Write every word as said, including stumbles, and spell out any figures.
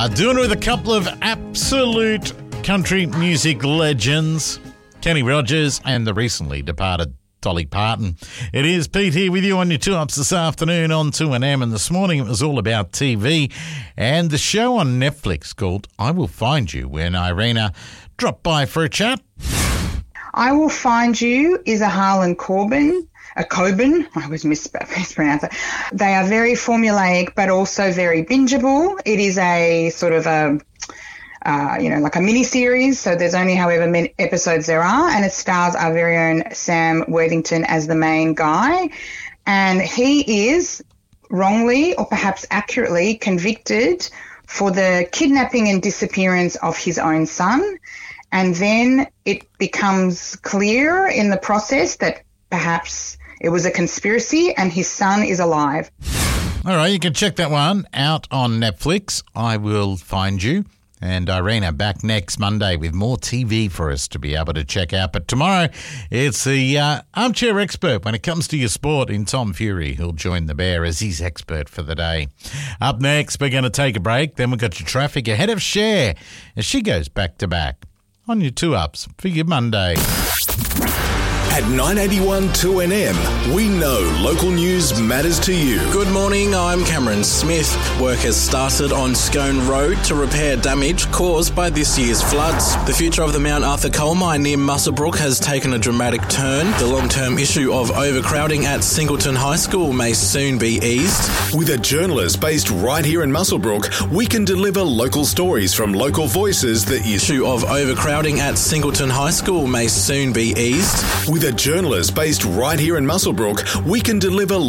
I'm doing it with a couple of absolute country music legends, Kenny Rogers and the recently departed Dolly Parton. It is Pete here with you on your two-ups this afternoon on two N M, and this morning it was all about T V and the show on Netflix called I Will Find You, when Irina dropped by for a chat. I Will Find You is a Harlan Coben, a Coben, I always mis- mispronounce it. They are very formulaic but also very bingeable. It is a sort of a Uh, you know, like a mini-series, so there's only however many episodes there are, and it stars our very own Sam Worthington as the main guy, and he is wrongly or perhaps accurately convicted for the kidnapping and disappearance of his own son, and then it becomes clear in the process that perhaps it was a conspiracy and his son is alive. All right, you can check that one out on Netflix, I Will Find You. And Irina back next Monday with more T V for us to be able to check out. But tomorrow, it's the uh, armchair expert when it comes to your sport in Tom Fury. He'll join the bear as he's expert for the day. Up next, we're going to take a break. Then we've got your traffic ahead of Cher as she goes back to back on your two-ups for your Monday. At nine eighty-one two N M, we know local news matters to you. Good morning, I'm Cameron Smith. Work has started on Scone Road to repair damage caused by this year's floods. The future of the Mount Arthur coal mine near Muswellbrook has taken a dramatic turn. The long-term issue of overcrowding at Singleton High School may soon be eased. With a journalist based right here in Muswellbrook, we can deliver local stories from local voices. The issue of overcrowding at Singleton High School may soon be eased. With a journalist based right here in Muswellbrook, we can deliver